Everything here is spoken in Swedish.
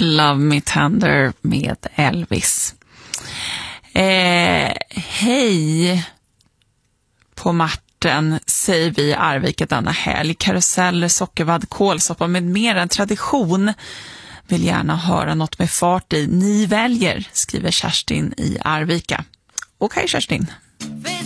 Love Me Tender med Elvis. Hej på Martin, säger vi i Arvika denna helg. Karuseller, sockervadd, kålsoppa med mer än tradition. Vill gärna höra något med fart i. Ni väljer, skriver Kerstin i Arvika. Okej, Kerstin.